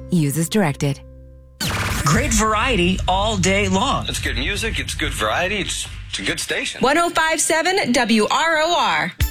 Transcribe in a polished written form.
Use as directed. Great variety all day long. It's good music. It's good variety. It's a good station. 105.7 WROR.